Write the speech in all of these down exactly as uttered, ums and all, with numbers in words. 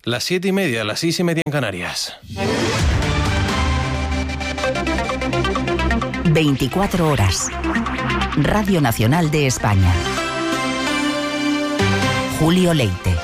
Las siete y media, las seis y media en Canarias. veinticuatro horas. Radio Nacional de España. Julio Leite.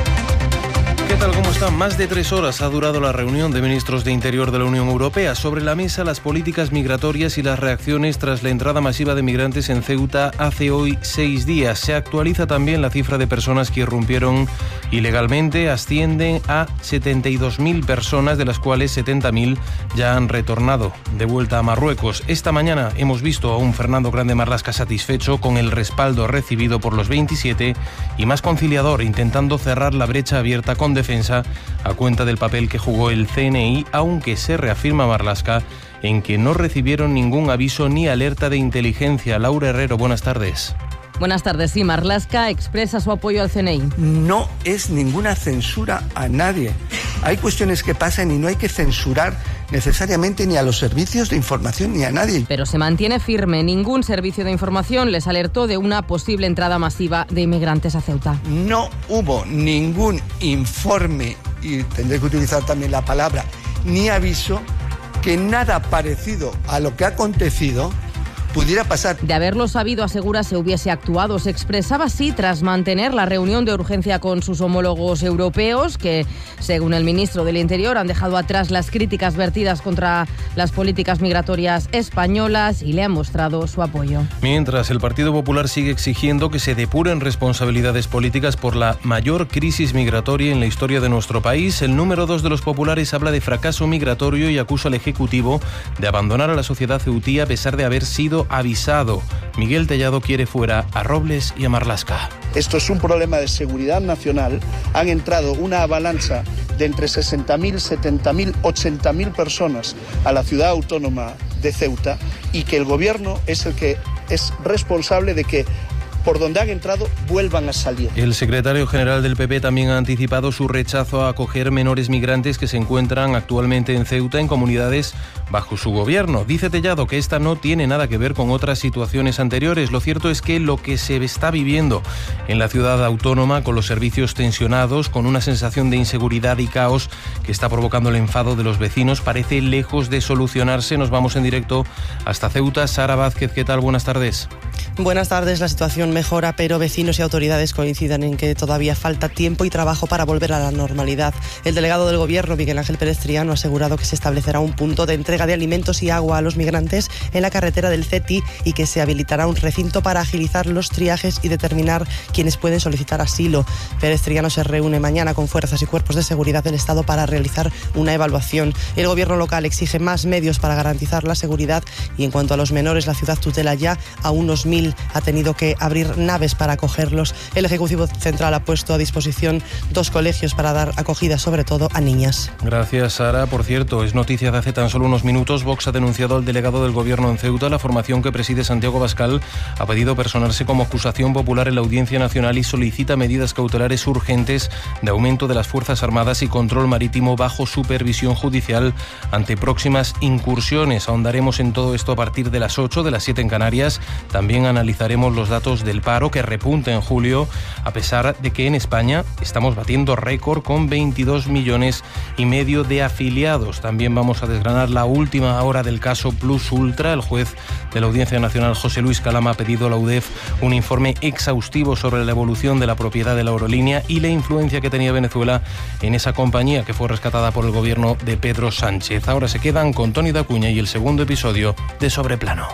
¿Qué tal? ¿Cómo están? Más de tres horas ha durado la reunión de ministros de Interior de la Unión Europea. Sobre la mesa, las políticas migratorias y las reacciones tras la entrada masiva de migrantes en Ceuta hace hoy seis días. Se actualiza también la cifra de personas que irrumpieron ilegalmente. Ascienden a setenta y dos mil personas, de las cuales setenta mil ya han retornado de vuelta a Marruecos. Esta mañana hemos visto a un Fernando Grande Marlaska satisfecho con el respaldo recibido por los veintisiete y más conciliador, intentando cerrar la brecha abierta con defensa a cuenta del papel que jugó el C N I, aunque se reafirma Marlaska en que no recibieron ningún aviso ni alerta de inteligencia. Laura Herrero, buenas tardes. Buenas tardes. Sí, Marlaska expresa su apoyo al C N I. No es ninguna censura a nadie. Hay cuestiones que pasan y no hay que censurar necesariamente ni a los servicios de información ni a nadie. Pero se mantiene firme. Ningún servicio de información les alertó de una posible entrada masiva de inmigrantes a Ceuta. No hubo ningún informe, y tendré que utilizar también la palabra, ni aviso, que nada parecido a lo que ha acontecido pudiera pasar. De haberlo sabido, asegura, se hubiese actuado. Se expresaba así tras mantener la reunión de urgencia con sus homólogos europeos, que, según el ministro del Interior, han dejado atrás las críticas vertidas contra las políticas migratorias españolas y le han mostrado su apoyo. Mientras, el Partido Popular sigue exigiendo que se depuren responsabilidades políticas por la mayor crisis migratoria en la historia de nuestro país. El número dos de los populares habla de fracaso migratorio y acusa al Ejecutivo de abandonar a la sociedad ceutí a pesar de haber sido avisado. Miguel Tellado quiere fuera a Robles y a Marlaska. Esto es un problema de seguridad nacional. Han entrado una avalancha de entre sesenta mil, setenta mil, ochenta mil personas a la ciudad autónoma de Ceuta y que el gobierno es el que es responsable de que por donde han entrado vuelvan a salir. El secretario general del P P también ha anticipado su rechazo a acoger menores migrantes que se encuentran actualmente en Ceuta en comunidades bajo su gobierno. Dice Tellado que esta no tiene nada que ver con otras situaciones anteriores. Lo cierto es que lo que se está viviendo en la ciudad autónoma, con los servicios tensionados, con una sensación de inseguridad y caos que está provocando el enfado de los vecinos, parece lejos de solucionarse. Nos vamos en directo hasta Ceuta. Sara Vázquez, ¿qué tal? Buenas tardes. Buenas tardes. La situación mejora, pero vecinos y autoridades coinciden en que todavía falta tiempo y trabajo para volver a la normalidad. El delegado del Gobierno, Miguel Ángel Pérez Triano, ha asegurado que se establecerá un punto de entrega de alimentos y agua a los migrantes en la carretera del Ceti y que se habilitará un recinto para agilizar los triajes y determinar quiénes pueden solicitar asilo. Pérez Triano se reúne mañana con fuerzas y cuerpos de seguridad del Estado para realizar una evaluación. El Gobierno local exige más medios para garantizar la seguridad y, en cuanto a los menores, la ciudad tutela ya a unos mil. Ha tenido que abrir naves para acogerlos. El Ejecutivo Central ha puesto a disposición dos colegios para dar acogida, sobre todo a niñas. Gracias, Sara. Por cierto, es noticia de hace tan solo unos minutos. Vox ha denunciado al delegado del Gobierno en Ceuta. La formación que preside Santiago Abascal ha pedido personarse como acusación popular en la Audiencia Nacional y solicita medidas cautelares urgentes de aumento de las Fuerzas Armadas y control marítimo bajo supervisión judicial ante próximas incursiones. Ahondaremos en todo esto a partir de las ocho, de las siete en Canarias. También analizaremos los datos del paro, que repunta en julio, a pesar de que en España estamos batiendo récord con veintidós millones y medio de afiliados. También vamos a desgranar la última hora del caso Plus Ultra. El juez de la Audiencia Nacional, José Luis Calama, ha pedido a la U D E F un informe exhaustivo sobre la evolución de la propiedad de la aerolínea y la influencia que tenía Venezuela en esa compañía que fue rescatada por el gobierno de Pedro Sánchez. Ahora se quedan con Toni Dacuña y el segundo episodio de Sobreplano.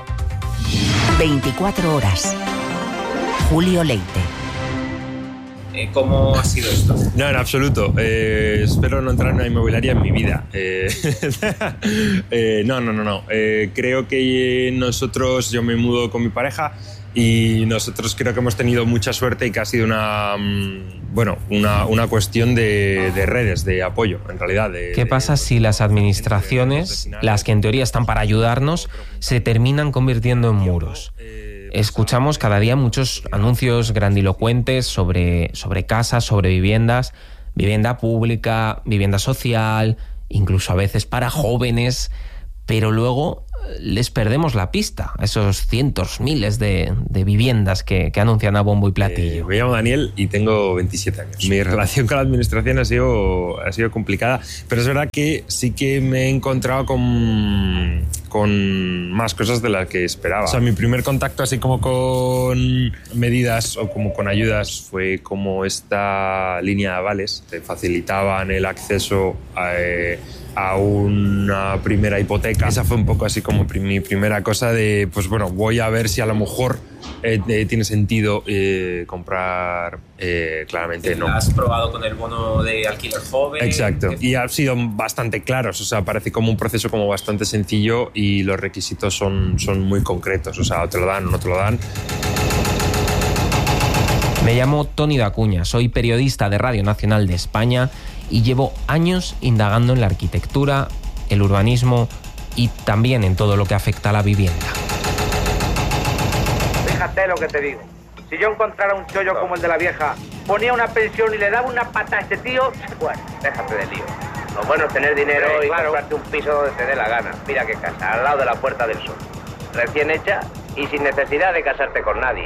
veinticuatro horas. Julio Leite. ¿Cómo ha sido esto? No, en absoluto. Eh, espero no entrar en una inmobiliaria en mi vida. Eh, eh, no, no, no, no. Eh, creo que nosotros, yo me mudo con mi pareja y nosotros creo que hemos tenido mucha suerte y que ha sido una, bueno, una, una cuestión de, de redes, de apoyo, en realidad. De, ¿Qué pasa si las administraciones, las que en teoría están para ayudarnos, se terminan convirtiendo en muros? Escuchamos cada día muchos anuncios grandilocuentes sobre, sobre casas, sobre viviendas, vivienda pública, vivienda social, incluso a veces para jóvenes, pero luego les perdemos la pista a esos cientos, miles de, de viviendas que, que anuncian a bombo y platillo. Eh, me llamo Daniel y tengo veintisiete años. Mi relación con la administración ha sido, ha sido complicada, pero es verdad que sí que me he encontrado con, con más cosas de las que esperaba. O sea, mi primer contacto así como con medidas o como con ayudas fue como esta línea de avales. Te facilitaban el acceso a... Eh, a una primera hipoteca. Esa fue un poco así como mi primera cosa de, pues bueno, voy a ver si a lo mejor eh, eh, tiene sentido eh, comprar, eh, claramente no. ¿Has probado con el bono de alquiler joven? Exacto, y han sido bastante claros, o sea, parece como un proceso como bastante sencillo y los requisitos son, son muy concretos, o sea, o te lo dan o no te lo dan. Me llamo Toni Dacuña, soy periodista de Radio Nacional de España y llevo años indagando en la arquitectura, el urbanismo y también en todo lo que afecta a la vivienda. Fíjate lo que te digo. Si yo encontrara un chollo como el de la vieja, ponía una pensión y le daba una pata a este tío, bueno, déjate de lío. Lo bueno es tener dinero sí, y claro, comprarte un piso donde te dé la gana. Mira qué casa, al lado de la Puerta del Sol. Recién hecha y sin necesidad de casarte con nadie.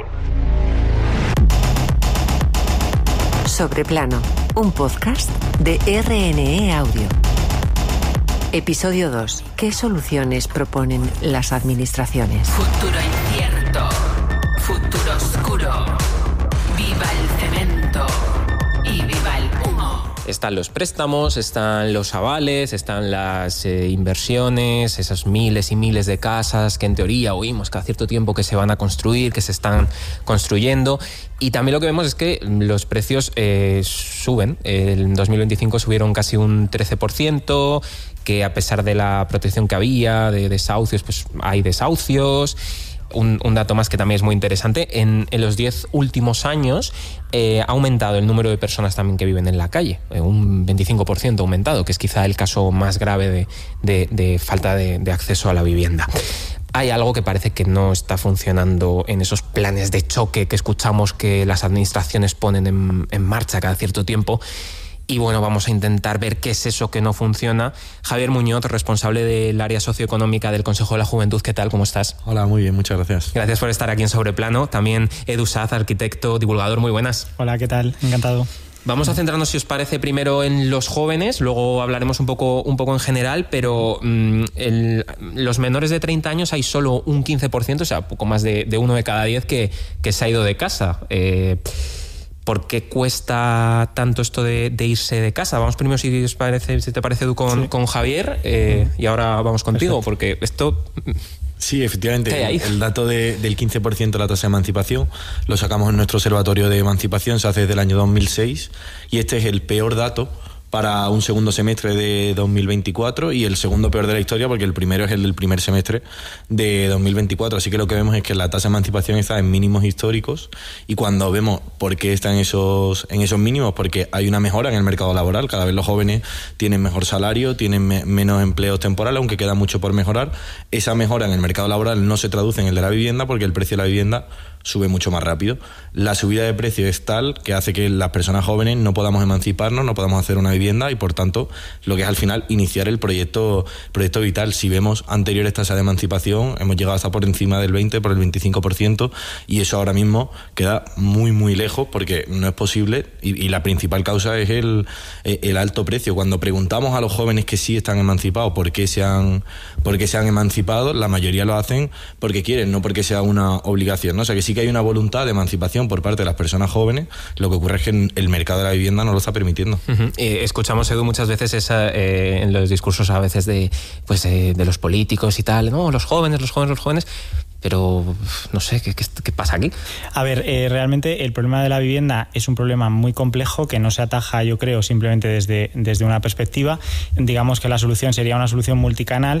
Sobreplano, un podcast de R N E Audio. Episodio dos. ¿Qué soluciones proponen las administraciones? Futuro incierto, futuro oscuro. Viva el cemento y viva el humo. Están los préstamos, están los avales, están las eh, inversiones, esas miles y miles de casas que en teoría oímos cada cierto tiempo que se van a construir, que se están construyendo. Y también lo que vemos es que los precios eh, suben. En dos mil veinticinco subieron casi un trece por ciento, que a pesar de la protección que había, de desahucios, pues hay desahucios. Un, un dato más que también es muy interesante, en, en los diez últimos años eh, ha aumentado el número de personas también que viven en la calle, eh, un veinticinco por ciento aumentado, que es quizá el caso más grave de, de, de falta de, de acceso a la vivienda. Hay algo que parece que no está funcionando en esos planes de choque que escuchamos que las administraciones ponen en, en marcha cada cierto tiempo. Y bueno, vamos a intentar ver qué es eso que no funciona. Javier Muñoz, responsable del área socioeconómica del Consejo de la Juventud, ¿qué tal? ¿Cómo estás? Hola, muy bien, muchas gracias. Gracias por estar aquí en Sobreplano. También Edu Saz, arquitecto, divulgador, muy buenas. Hola, ¿qué tal? Encantado. Vamos a centrarnos, si os parece, primero en los jóvenes, luego hablaremos un poco, un poco en general, pero mmm, el, los menores de treinta años hay solo un quince por ciento, o sea, poco más de, de uno de cada diez que, que se ha ido de casa. Eh, ¿Por qué cuesta tanto esto de, de irse de casa? Vamos primero, si, os parece, si te parece, Edu, con, sí. con Javier, eh, y ahora vamos contigo, porque esto... Sí, efectivamente, el, el dato de, del quince por ciento de la tasa de emancipación lo sacamos en nuestro observatorio de emancipación, se hace desde el año dos mil seis, y este es el peor dato para un segundo semestre de dos mil veinticuatro y el segundo peor de la historia, porque el primero es el del primer semestre de dos mil veinticuatro. Así que lo que vemos es que la tasa de emancipación está en mínimos históricos, y cuando vemos por qué está en esos, en esos mínimos, porque hay una mejora en el mercado laboral, cada vez los jóvenes tienen mejor salario, tienen me, menos empleos temporales, aunque queda mucho por mejorar. Esa mejora en el mercado laboral no se traduce en el de la vivienda, porque el precio de la vivienda sube mucho más rápido. La subida de precio es tal que hace que las personas jóvenes no podamos emanciparnos, no podamos hacer una vivienda, y por tanto lo que es al final iniciar el proyecto, proyecto vital. Si vemos anteriores tasas de emancipación, hemos llegado hasta por encima del veinte, por el veinticinco por ciento, y eso ahora mismo queda muy muy lejos, porque no es posible, y, y la principal causa es el, el alto precio. Cuando preguntamos a los jóvenes que sí están emancipados por qué se han, por qué se han emancipado, la mayoría lo hacen porque quieren, no porque sea una obligación, ¿no? O sea que sí que hay una voluntad de emancipación por parte de las personas jóvenes. Lo que ocurre es que el mercado de la vivienda no lo está permitiendo. Uh-huh. Eh, escuchamos, Edu, muchas veces esa, eh, en los discursos a veces de, pues, eh, de los políticos y tal, no, los jóvenes, los jóvenes, los jóvenes... Pero no sé, ¿qué, qué, qué pasa aquí? A ver, eh, realmente el problema de la vivienda es un problema muy complejo que no se ataja, yo creo, simplemente desde, desde una perspectiva. Digamos que la solución sería una solución multicanal.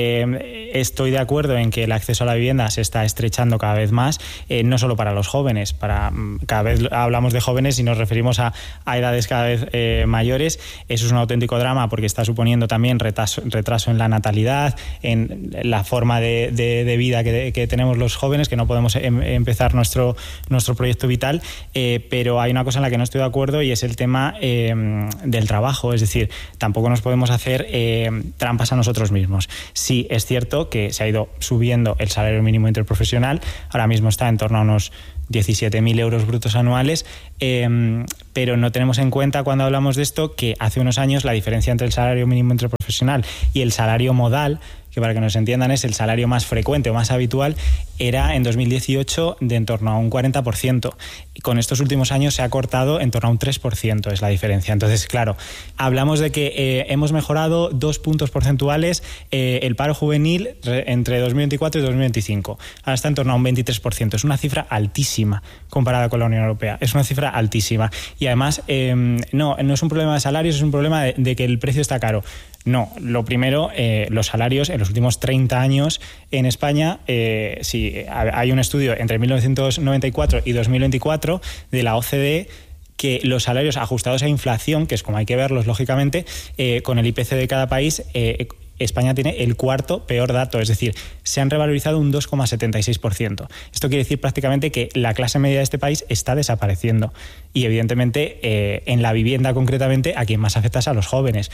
Eh, estoy de acuerdo en que el acceso a la vivienda se está estrechando cada vez más, eh, no solo para los jóvenes, para cada vez hablamos de jóvenes y nos referimos a, a edades cada vez eh, mayores. Eso es un auténtico drama, porque está suponiendo también retraso, retraso en la natalidad, en la forma de, de, de vida que, que que tenemos los jóvenes, que no podemos em- empezar nuestro, nuestro proyecto vital, eh, pero hay una cosa en la que no estoy de acuerdo y es el tema eh, del trabajo. Es decir, tampoco nos podemos hacer eh, trampas a nosotros mismos. Sí, es cierto que se ha ido subiendo el salario mínimo interprofesional, ahora mismo está en torno a unos diecisiete mil euros brutos anuales, eh, pero no tenemos en cuenta cuando hablamos de esto que hace unos años la diferencia entre el salario mínimo interprofesional y el salario modal, que para que nos entiendan es el salario más frecuente o más habitual, era en dos mil dieciocho de en torno a un cuarenta por ciento. Y con estos últimos años se ha cortado en torno a un tres por ciento, es la diferencia. Entonces, claro, hablamos de que eh, hemos mejorado dos puntos porcentuales eh, el paro juvenil entre dos mil veinticuatro y dos mil veinticinco. Ahora está en torno a un veintitrés por ciento. Es una cifra altísima comparada con la Unión Europea. Es una cifra altísima. Y además, eh, no, no es un problema de salarios, es un problema de, de que el precio está caro. No, lo primero, eh, los salarios en los últimos treinta años en España, eh, sí, hay un estudio entre mil novecientos noventa y cuatro y dos mil veinticuatro de la O C D E que los salarios ajustados a inflación, que es como hay que verlos lógicamente, eh, con el I P C de cada país, eh, España tiene el cuarto peor dato, es decir, se han revalorizado un dos coma setenta y seis por ciento. Esto quiere decir prácticamente que la clase media de este país está desapareciendo y evidentemente eh, en la vivienda concretamente a quien más afecta es a los jóvenes.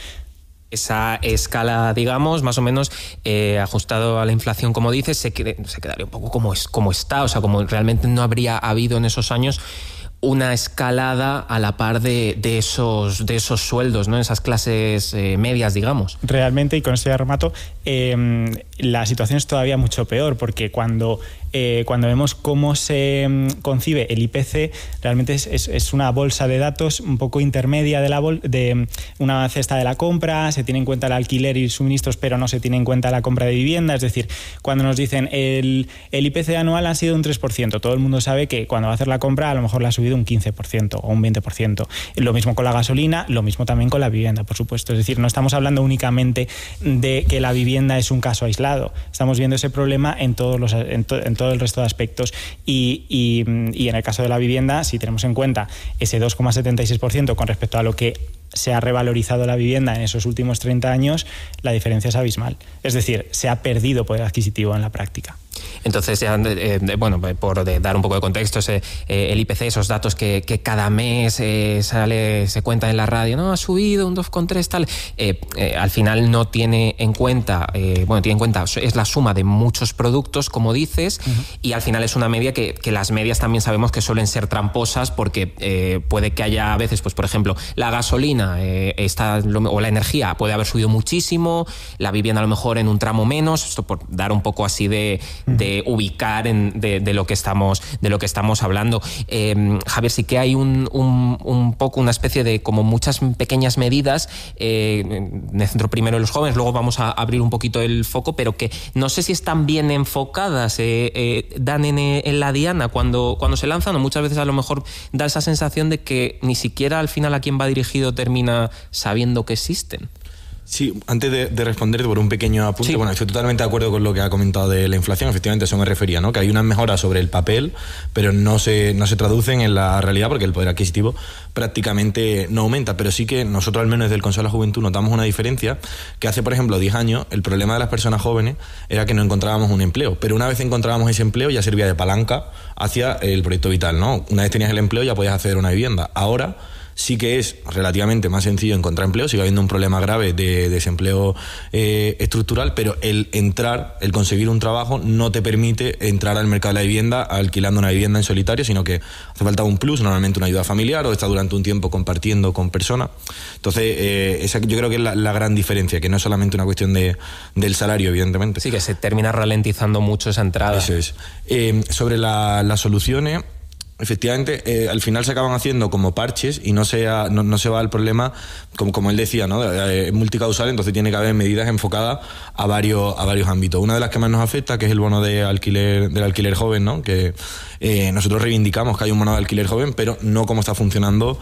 Esa escala, digamos, más o menos eh, ajustado a la inflación, como dices, se, quede, se quedaría un poco como, es, como está, o sea, como realmente no habría habido en esos años una escalada a la par de, de, esos, de esos sueldos, ¿no? Esas clases eh, medias, digamos. Realmente, y con esto ya remato, eh, la situación es todavía mucho peor, porque cuando, eh, cuando vemos cómo se concibe el I P C, realmente es, es, es una bolsa de datos un poco intermedia de, la bol- de una cesta de la compra, se tiene en cuenta el alquiler y suministros, pero no se tiene en cuenta la compra de vivienda. Es decir, cuando nos dicen el, el I P C anual ha sido un tres por ciento, todo el mundo sabe que cuando va a hacer la compra a lo mejor la ha subido un quince por ciento o un veinte por ciento. Lo mismo con la gasolina, lo mismo también con la vivienda, por supuesto. Es decir, no estamos hablando únicamente de que la vivienda es un caso aislado. Estamos viendo ese problema en todos los, en, to, en todo el resto de aspectos. Y, y, y en el caso de la vivienda, si tenemos en cuenta ese dos coma setenta y seis por ciento con respecto a lo que se ha revalorizado la vivienda en esos últimos treinta años, la diferencia es abismal. Es decir, se ha perdido poder adquisitivo en la práctica. Entonces, ya, eh, bueno, por de dar un poco de contexto, ese, eh, el I P C, esos datos que, que cada mes eh, sale, se cuenta en la radio, no, ha subido un dos coma tres tal, eh, eh, al final no tiene en cuenta, eh, bueno, tiene en cuenta, es la suma de muchos productos, como dices, uh-huh. y al final es una media que, que las medias también sabemos que suelen ser tramposas, porque eh, puede que haya a veces, pues por ejemplo, la gasolina eh, está, o la energía puede haber subido muchísimo, la vivienda a lo mejor en un tramo menos, esto por dar un poco así de, de ubicar en, de, de lo que estamos de lo que estamos hablando. Eh, Javier, sí que hay un, un, un poco una especie de como muchas pequeñas medidas eh, en el centro primero de los jóvenes, luego vamos a abrir un poquito el foco, pero que no sé si están bien enfocadas, eh, eh, dan en, en la diana cuando, cuando se lanzan, o muchas veces a lo mejor da esa sensación de que ni siquiera al final a quien va dirigido termina sabiendo que existen. Sí, antes de, de responderte por un pequeño apunte, sí. Bueno, estoy totalmente de acuerdo con lo que ha comentado de la inflación, efectivamente eso me refería, ¿no? Que hay unas mejoras sobre el papel, pero no se, no se traducen en la realidad porque el poder adquisitivo prácticamente no aumenta, pero sí que nosotros al menos desde el Consejo de la Juventud notamos una diferencia, que hace por ejemplo diez años el problema de las personas jóvenes era que no encontrábamos un empleo, pero una vez encontrábamos ese empleo ya servía de palanca hacia el proyecto vital, ¿no? Una vez tenías el empleo ya podías acceder a una vivienda. Ahora sí que es relativamente más sencillo encontrar empleo, sigue habiendo un problema grave de desempleo eh, estructural, pero el entrar, el conseguir un trabajo no te permite entrar al mercado de la vivienda alquilando una vivienda en solitario, sino que hace falta un plus, normalmente una ayuda familiar o estar durante un tiempo compartiendo con personas. Entonces, eh, esa yo creo que es la, la gran diferencia, que no es solamente una cuestión de, del salario, evidentemente. Sí, que se termina ralentizando mucho esa entrada. Eso es. Eh, sobre la, las soluciones, efectivamente, eh, al final se acaban haciendo como parches y no se, ha, no, no se va al problema, como, como él decía, ¿no? Es multicausal, entonces tiene que haber medidas enfocadas a varios, a varios ámbitos. Una de las que más nos afecta, que es el bono de alquiler, del alquiler joven, ¿no? Que eh, nosotros reivindicamos que hay un bono de alquiler joven, pero no como está funcionando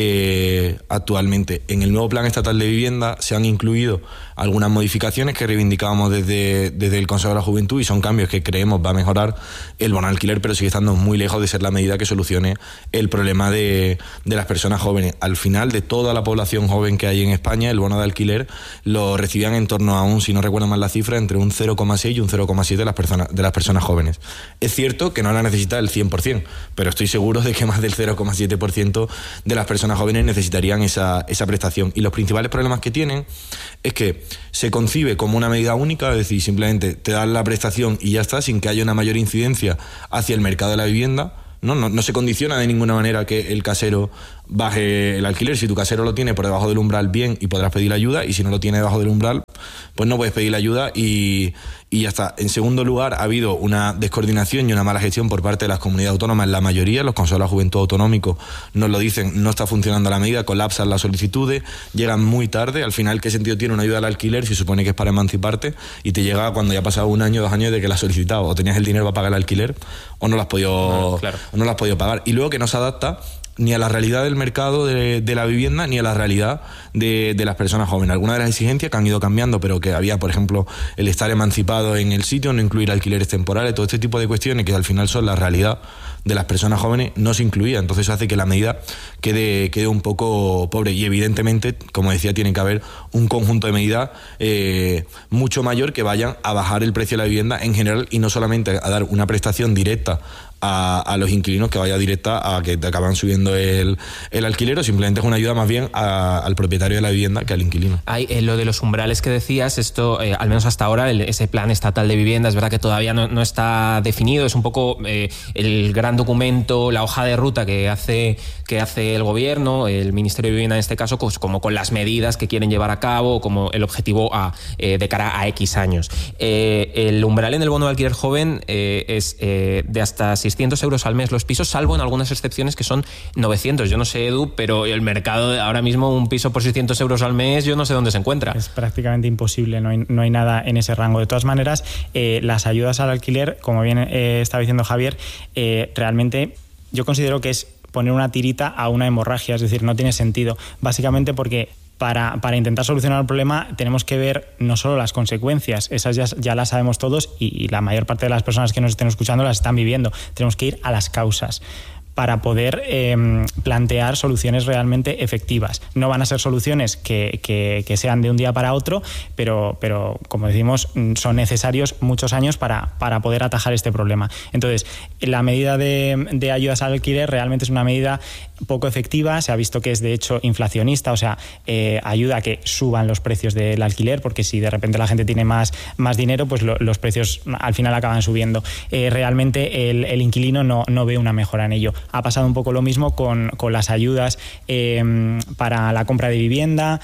eh, actualmente. En el nuevo Plan Estatal de Vivienda se han incluido algunas modificaciones que reivindicábamos desde, desde el Consejo de la Juventud y son cambios que creemos va a mejorar el bono de alquiler, pero sigue estando muy lejos de ser la medida que que solucione el problema de, de las personas jóvenes. Al final, de toda la población joven que hay en España, el bono de alquiler lo recibían en torno a un, si no recuerdo mal la cifra, entre un cero coma seis y un cero coma siete de las personas, de las personas jóvenes. Es cierto que no la necesita el cien por ciento, pero estoy seguro de que más del cero coma siete por ciento de las personas jóvenes necesitarían esa, esa prestación. Y los principales problemas que tienen es que se concibe como una medida única, es decir, simplemente te dan la prestación y ya está, sin que haya una mayor incidencia hacia el mercado de la vivienda. No, no, no se condiciona de ninguna manera que el casero baje el alquiler. Si tu casero lo tiene por debajo del umbral, bien, y podrás pedir la ayuda, y si no lo tiene debajo del umbral, pues no puedes pedir la ayuda y, y ya está. En segundo lugar, ha habido una descoordinación y una mala gestión por parte de las comunidades autónomas en la mayoría. Los consejos de la juventud autonómicos nos lo dicen, no está funcionando la medida, colapsan las solicitudes, llegan muy tarde. Al final, ¿qué sentido tiene una ayuda al alquiler si se supone que es para emanciparte y te llega cuando ya ha pasado un año, dos años de que la has solicitado? O tenías el dinero para pagar el alquiler o no lo has podido, ah, claro. o no lo has podido pagar. Y luego que no se adapta ni a la realidad del mercado de, de la vivienda, ni a la realidad de, de las personas jóvenes. Algunas de las exigencias que han ido cambiando, pero que había, por ejemplo, el estar emancipado en el sitio, no incluir alquileres temporales, todo este tipo de cuestiones que al final son la realidad de las personas jóvenes, no se incluía. Entonces hace que la medida quede, quede un poco pobre. Y evidentemente, como decía, tiene que haber un conjunto de medidas eh, mucho mayor que vayan a bajar el precio de la vivienda en general y no solamente a dar una prestación directa A, a los inquilinos que vaya directa a que te acaban subiendo el, el alquiler, o simplemente es una ayuda más bien a, al propietario de la vivienda que al inquilino. Hay, eh, lo de los umbrales que decías, esto, eh, al menos hasta ahora, el, ese plan estatal de vivienda, es verdad que todavía no, no está definido, es un poco eh, el gran documento, la hoja de ruta que hace, que hace el gobierno, el Ministerio de Vivienda en este caso, pues, como con las medidas que quieren llevar a cabo, como el objetivo a, eh, de cara a X años. Eh, el umbral en el bono de alquiler joven eh, es eh, de hasta seiscientos euros al mes los pisos, salvo en algunas excepciones que son novecientos. Yo no sé, Edu, pero el mercado ahora mismo, un piso por seiscientos euros al mes, yo no sé dónde se encuentra. Es prácticamente imposible, no hay, no hay nada en ese rango. De todas maneras, eh, las ayudas al alquiler, como bien eh, estaba diciendo Javier, eh, realmente yo considero que es poner una tirita a una hemorragia, es decir, no tiene sentido. Básicamente porque Para, para intentar solucionar el problema tenemos que ver no solo las consecuencias, esas ya, ya las sabemos todos y, y la mayor parte de las personas que nos estén escuchando las están viviendo. Tenemos que ir a las causas para poder eh, plantear soluciones realmente efectivas. No van a ser soluciones que, que, que sean de un día para otro, pero, pero como decimos, son necesarios muchos años para, para poder atajar este problema. Entonces, la medida de, de ayudas al alquiler realmente es una medida poco efectiva, se ha visto que es de hecho inflacionista, o sea, eh, ayuda a que suban los precios del alquiler, porque si de repente la gente tiene más, más dinero, pues lo, los precios al final acaban subiendo. Eh, realmente el, el inquilino no, no ve una mejora en ello. Ha pasado un poco lo mismo con, con las ayudas eh, para la compra de vivienda,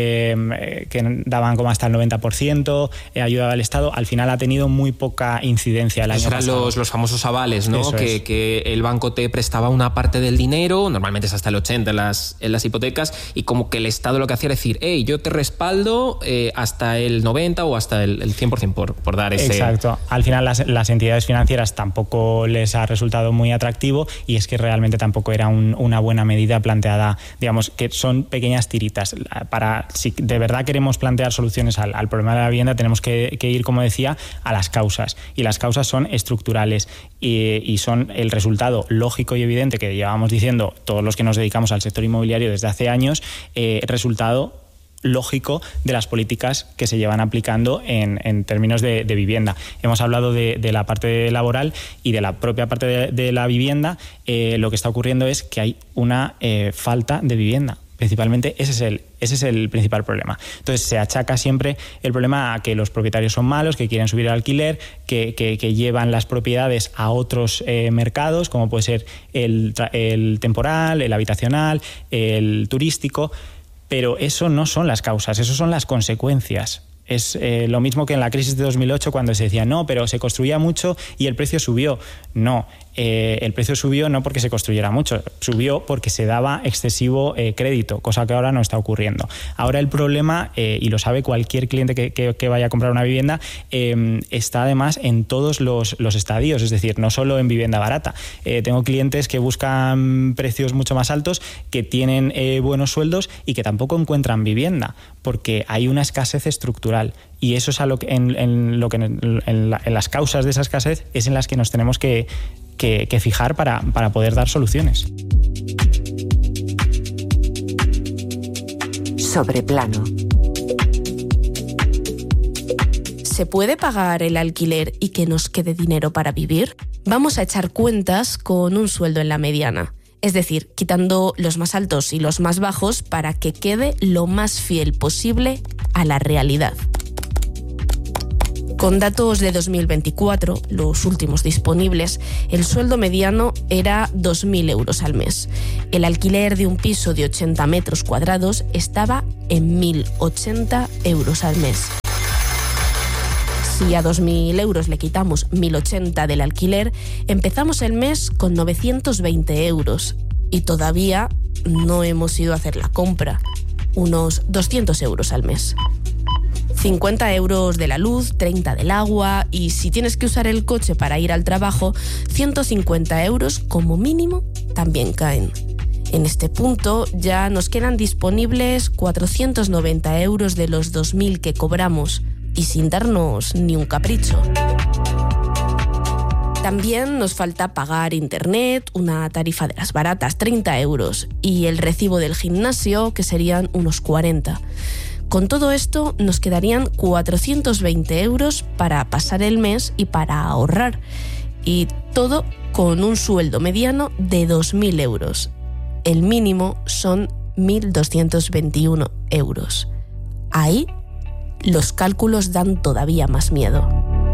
eh, que daban como hasta el noventa por ciento, eh, ayuda del Estado. Al final ha tenido muy poca incidencia el año Esos eran pasado. Los, los famosos avales, ¿no? Que, que el banco te prestaba una parte del dinero, normalmente es hasta el ochenta en las, en las hipotecas, y como que el Estado lo que hacía era decir, hey, yo te respaldo eh, hasta el noventa o hasta el, el cien por ciento por, por dar ese... Exacto. Al final las, las entidades financieras tampoco les ha resultado muy atractivo, y es que realmente tampoco era un, una buena medida planteada, digamos, que son pequeñas tiritas. Para, si de verdad queremos plantear soluciones al, al problema de la vivienda, tenemos que, que ir, como decía, a las causas, y las causas son estructurales y, y son el resultado lógico y evidente que llevábamos diciendo todos los que nos dedicamos al sector inmobiliario desde hace años, eh, resultado lógico de las políticas que se llevan aplicando en, en términos de, de vivienda. Hemos hablado de, de la parte laboral y de la propia parte de, de la vivienda. Eh, lo que está ocurriendo es que hay una eh, falta de vivienda. Principalmente ese es el ese es el principal problema. Entonces se achaca siempre el problema a que los propietarios son malos, que quieren subir el alquiler, que, que, que llevan las propiedades a otros eh, mercados, como puede ser el, el temporal, el habitacional, el turístico, pero eso no son las causas, eso son las consecuencias. Es eh, lo mismo que en la crisis de dos mil ocho, cuando se decía, no, pero se construía mucho y el precio subió. No, eh, el precio subió no porque se construyera mucho, subió porque se daba excesivo eh, crédito, cosa que ahora no está ocurriendo. Ahora el problema, eh, y lo sabe cualquier cliente que, que, que vaya a comprar una vivienda, eh, está además en todos los, los estadios, es decir, no solo en vivienda barata. Eh, tengo clientes que buscan precios mucho más altos, que tienen eh, buenos sueldos y que tampoco encuentran vivienda, porque hay una escasez estructural. Y eso es a lo que, en, en, lo que en, en, la, en las causas de esa escasez es en las que nos tenemos que, que, que fijar para, para poder dar soluciones. Sobreplano. ¿Se puede pagar el alquiler y que nos quede dinero para vivir? Vamos a echar cuentas con un sueldo en la mediana. Es decir, quitando los más altos y los más bajos para que quede lo más fiel posible a la realidad. Con datos de dos mil veinticuatro, los últimos disponibles, el sueldo mediano era dos mil euros al mes. El alquiler de un piso de ochenta metros cuadrados estaba en mil ochenta euros al mes. Si a dos mil euros le quitamos mil ochenta del alquiler, empezamos el mes con novecientos veinte euros. Y todavía no hemos ido a hacer la compra. Unos doscientos euros al mes. cincuenta euros de la luz, treinta del agua y si tienes que usar el coche para ir al trabajo, ciento cincuenta euros como mínimo también caen. En este punto ya nos quedan disponibles cuatrocientos noventa euros de los dos mil que cobramos y sin darnos ni un capricho. También nos falta pagar internet, una tarifa de las baratas, treinta euros, y el recibo del gimnasio, que serían unos cuarenta. Con todo esto nos quedarían cuatrocientos veinte euros para pasar el mes y para ahorrar. Y todo con un sueldo mediano de dos mil euros. El mínimo son mil doscientos veintiuno euros. Ahí los cálculos dan todavía más miedo.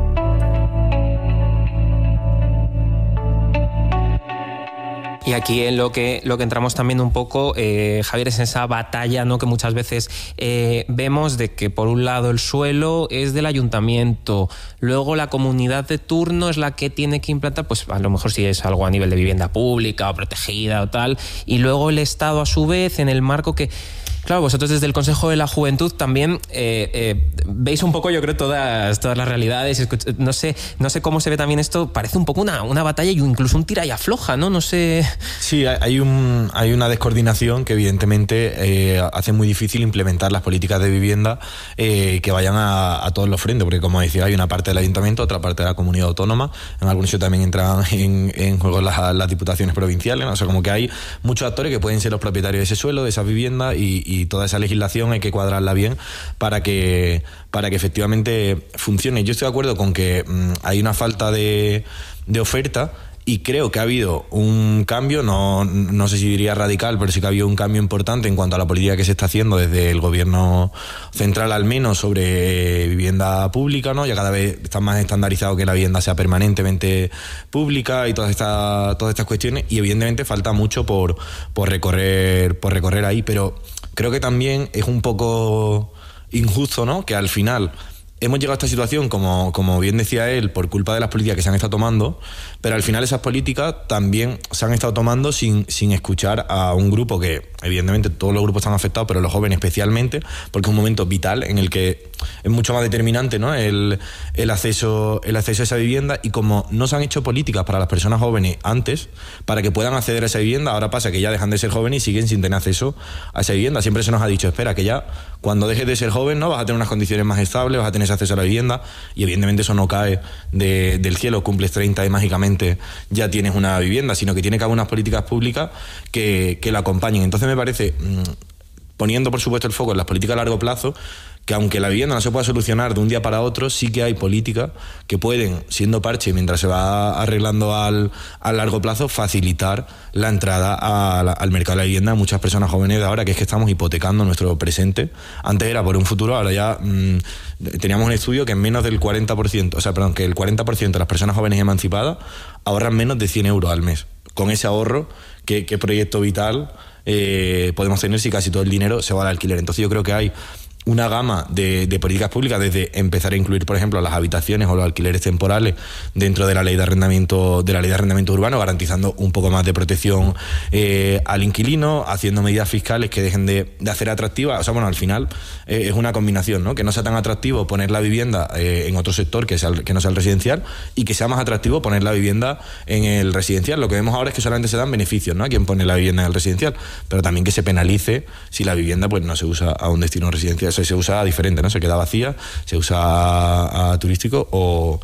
Y aquí en lo que, lo que entramos también un poco, eh, Javier, es esa batalla, ¿no?, que muchas veces eh, vemos de que por un lado el suelo es del ayuntamiento, luego la comunidad de turno es la que tiene que implantar, pues a lo mejor si es algo a nivel de vivienda pública o protegida o tal, y luego el Estado a su vez en el marco que... Claro, vosotros desde el Consejo de la Juventud también eh, eh, veis un poco, yo creo, todas, todas las realidades. No sé, no sé cómo se ve también esto. Parece un poco una, una batalla y incluso un tira y afloja, ¿no? No sé. Sí, hay, un, hay una descoordinación que evidentemente eh, hace muy difícil implementar las políticas de vivienda eh, que vayan a, a todos los frentes, porque como decía, hay una parte del ayuntamiento, otra parte de la comunidad autónoma. En algunos sitios también entran en, en juego las, las diputaciones provinciales, ¿no? O sea, como que hay muchos actores que pueden ser los propietarios de ese suelo, de esas viviendas y, y y toda esa legislación hay que cuadrarla bien para que, para que efectivamente funcione. Yo estoy de acuerdo con que mmm, hay una falta de, de oferta y creo que ha habido un cambio, no, no sé si diría radical, pero sí que ha habido un cambio importante en cuanto a la política que se está haciendo desde el gobierno central al menos sobre vivienda pública, ¿no? Ya cada vez está más estandarizado que la vivienda sea permanentemente pública y todas estas, todas estas cuestiones, y evidentemente falta mucho por, por recorrer, por recorrer ahí, pero creo que también es un poco injusto, ¿no?, que al final hemos llegado a esta situación, como, como bien decía él, por culpa de las políticas que se han estado tomando, pero al final esas políticas también se han estado tomando sin, sin escuchar a un grupo que, evidentemente, todos los grupos están afectados, pero los jóvenes especialmente, porque es un momento vital en el que es mucho más determinante, ¿no?, el, el, acceso, el acceso a esa vivienda, y como no se han hecho políticas para las personas jóvenes antes, para que puedan acceder a esa vivienda, ahora pasa que ya dejan de ser jóvenes y siguen sin tener acceso a esa vivienda. Siempre se nos ha dicho, espera, que ya cuando dejes de ser joven, ¿no?, vas a tener unas condiciones más estables, vas a tener acceso a la vivienda, y evidentemente eso no cae de, del cielo, cumples treinta y mágicamente ya tienes una vivienda, sino que tiene que haber unas políticas públicas que, que la acompañen. Entonces me parece, poniendo por supuesto el foco en las políticas a largo plazo, que aunque la vivienda no se pueda solucionar de un día para otro, sí que hay políticas que pueden, siendo parche mientras se va arreglando al, a largo plazo, facilitar la entrada a la, al mercado de la vivienda a muchas personas jóvenes de ahora, que es que estamos hipotecando nuestro presente. Antes era por un futuro, ahora ya mmm, teníamos un estudio que en menos del cuarenta por ciento, o sea, perdón, que el cuarenta por ciento de las personas jóvenes emancipadas ahorran menos de cien euros al mes. Con ese ahorro, ¿qué, qué proyecto vital eh, podemos tener si casi todo el dinero se va al alquiler? Entonces yo creo que hay una gama de, de políticas públicas, desde empezar a incluir, por ejemplo, las habitaciones o los alquileres temporales dentro de la ley de arrendamiento de la ley de arrendamiento urbano, garantizando un poco más de protección eh, al inquilino, haciendo medidas fiscales que dejen de, de hacer atractiva. O sea, bueno, al final eh, es una combinación, ¿no? Que no sea tan atractivo poner la vivienda eh, en otro sector que, sea el, que no sea el residencial, y que sea más atractivo poner la vivienda en el residencial. Lo que vemos ahora es que solamente se dan beneficios, ¿no?, a quien pone la vivienda en el residencial, pero también que se penalice si la vivienda pues no se usa a un destino residencial. Se usa diferente, ¿no? Se queda vacía, se usa a, a turístico o,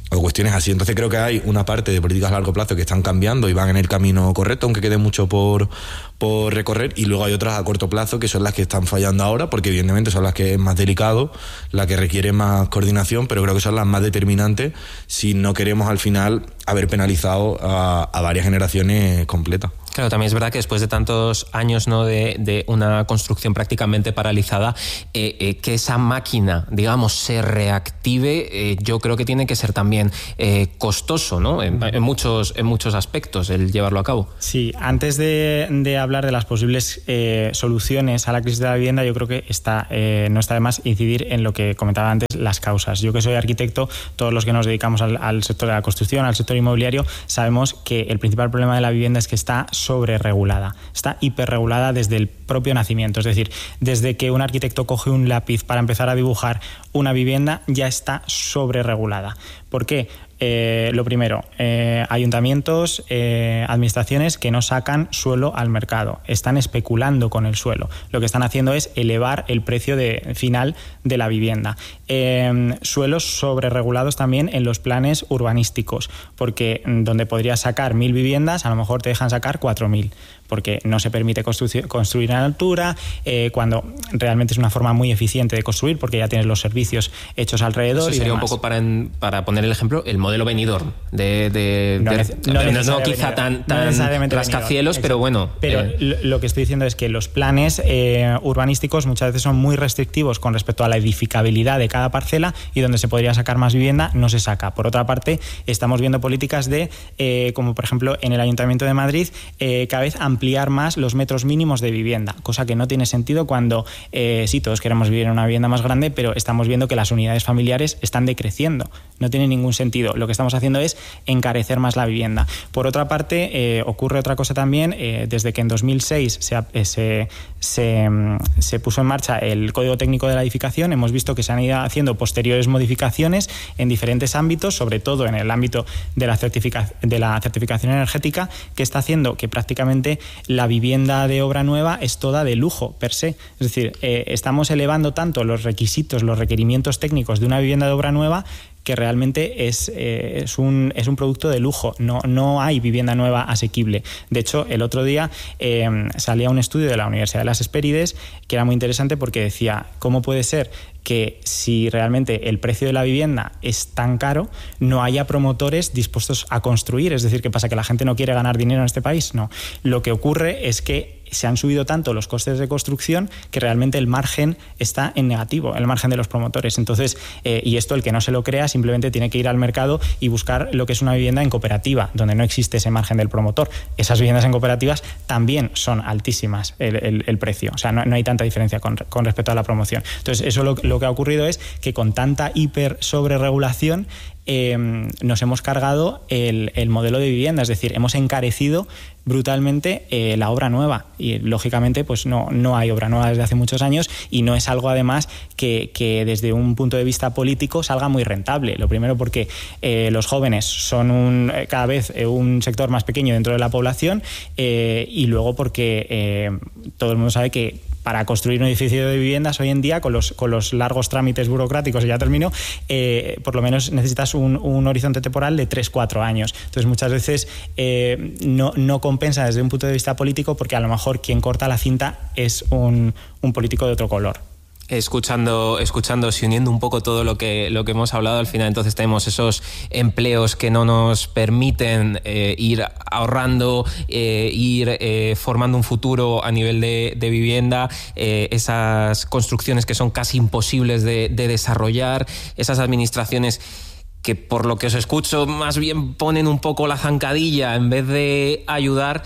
o cuestiones así. Entonces creo que hay una parte de políticas a largo plazo que están cambiando y van en el camino correcto, aunque quede mucho por, por recorrer, y luego hay otras a corto plazo que son las que están fallando ahora, porque evidentemente son las que es más delicado, las que requieren más coordinación, pero creo que son las más determinantes si no queremos al final haber penalizado a, a varias generaciones completas. Claro, también es verdad que después de tantos años, ¿no?, de, de una construcción prácticamente paralizada, eh, eh, que esa máquina, digamos, se reactive, eh, yo creo que tiene que ser también eh, costoso, ¿no?, en, en, muchos, en muchos aspectos, el llevarlo a cabo. Sí, antes de, de hablar de las posibles eh, soluciones a la crisis de la vivienda, yo creo que está, eh, no está de más incidir en lo que comentaba antes, las causas. Yo que soy arquitecto, todos los que nos dedicamos al, al sector de la construcción, al sector inmobiliario, sabemos que el principal problema de la vivienda es que está sobreregulada, está hiperregulada desde el propio nacimiento, es decir, desde que un arquitecto coge un lápiz para empezar a dibujar una vivienda ya está sobreregulada. ¿Por qué? Eh, lo primero, eh, ayuntamientos, eh, administraciones que no sacan suelo al mercado, están especulando con el suelo. Lo que están haciendo es elevar el precio de, final de la vivienda. Eh, suelos sobreregulados también en los planes urbanísticos, porque donde podrías sacar mil viviendas, a lo mejor te dejan sacar cuatro mil, porque no se permite construir, construir en altura, eh, cuando realmente es una forma muy eficiente de construir, porque ya tienes los servicios hechos alrededor. Eso y sería demás. Un poco para, en, para poner el ejemplo, el modelo Benidorm, de, de, no, de, no, de, no, no quizá tan, tan no rascacielos, pero bueno. Pero eh. lo que estoy diciendo es que los planes eh, urbanísticos muchas veces son muy restrictivos con respecto a la edificabilidad de cada parcela, y donde se podría sacar más vivienda no se saca. Por otra parte, estamos viendo políticas de, eh, como por ejemplo en el Ayuntamiento de Madrid, eh, cada vez ampliar más los metros mínimos de vivienda, cosa que no tiene sentido cuando eh, sí, todos queremos vivir en una vivienda más grande, pero estamos viendo que las unidades familiares están decreciendo. No tiene ningún sentido. Lo que estamos haciendo es encarecer más la vivienda. Por otra parte, eh, ocurre otra cosa también. Eh, desde que en dos mil seis se, eh, se, se, se puso en marcha el Código Técnico de la Edificación, hemos visto que se han ido haciendo posteriores modificaciones en diferentes ámbitos, sobre todo en el ámbito de la, certifica, de la certificación energética, que está haciendo que prácticamente la vivienda de obra nueva es toda de lujo per se. Es decir, eh, estamos elevando tanto los requisitos, los requerimientos técnicos de una vivienda de obra nueva, que realmente es, eh, es, un, es un producto de lujo. No, no hay vivienda nueva asequible. De hecho, el otro día eh, salía un estudio de la Universidad de las Hespérides que era muy interesante, porque decía, ¿cómo puede ser que si realmente el precio de la vivienda es tan caro, no haya promotores dispuestos a construir? Es decir, ¿qué pasa? ¿Que la gente no quiere ganar dinero en este país? No. Lo que ocurre es que se han subido tanto los costes de construcción que realmente el margen está en negativo, el margen de los promotores. Entonces, eh, y esto el que no se lo crea simplemente tiene que ir al mercado y buscar lo que es una vivienda en cooperativa, donde no existe ese margen del promotor. Esas viviendas en cooperativas también son altísimas el, el, el precio, o sea, no, no hay tanta diferencia con, con respecto a la promoción. Entonces, eso lo, lo que ha ocurrido es que con tanta hiper sobreregulación Eh, nos hemos cargado el, el modelo de vivienda, es decir, hemos encarecido brutalmente eh, la obra nueva, y lógicamente pues no, no hay obra nueva desde hace muchos años, y no es algo además que, que desde un punto de vista político salga muy rentable. Lo primero porque eh, los jóvenes son un, cada vez eh, un sector más pequeño dentro de la población, eh, y luego porque eh, todo el mundo sabe que para construir un edificio de viviendas hoy en día, con los, con los largos trámites burocráticos, y ya termino, eh, por lo menos necesitas un, un horizonte temporal de tres a cuatro años. Entonces, muchas veces eh, no, no compensa desde un punto de vista político, porque a lo mejor quien corta la cinta es un, un político de otro color. Escuchando, escuchando, y uniendo un poco todo lo que, lo que hemos hablado, al final entonces tenemos esos empleos que no nos permiten eh, ir ahorrando, eh, ir eh, formando un futuro a nivel de, de vivienda, eh, esas construcciones que son casi imposibles de, de desarrollar, esas administraciones que, por lo que os escucho, más bien ponen un poco la zancadilla en vez de ayudar.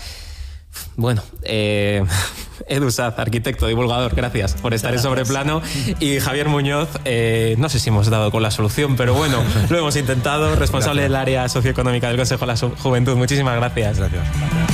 Bueno, eh, Edu Saz, arquitecto, divulgador, gracias por estar en Sobreplano. Y Javier Muñoz, eh, no sé si hemos dado con la solución, pero bueno, lo hemos intentado, responsable gracias. Del área socioeconómica del Consejo de la Juventud. Muchísimas gracias. Gracias.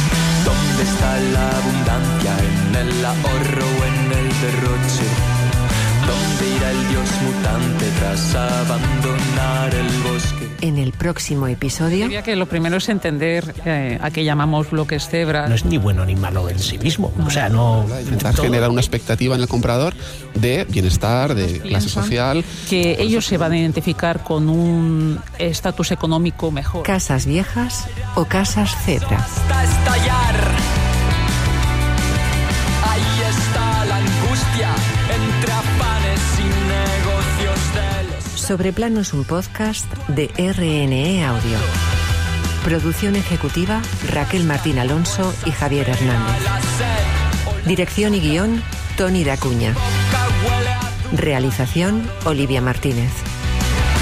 ¿Dónde está la abundancia? ¿En el ahorro o en el derroche? ¿Dónde irá el dios mutante tras abandonar el bosque? En el próximo episodio... Diría que lo primero es entender eh, a qué llamamos bloques cebra. No es ni bueno ni malo en sí mismo. O sea, no... Intentar generar una expectativa en el comprador de bienestar, de clase social. Que ellos se van a identificar con un estatus económico mejor. Casas viejas o casas cebra. Hasta estallar. Ahí está la angustia entre afanes y negocios de los... Sobreplano es un podcast de R N E Audio. Producción ejecutiva Raquel Martín Alonso y Javier Hernández. Dirección y guión Tony Dacuña. Realización Olivia Martínez.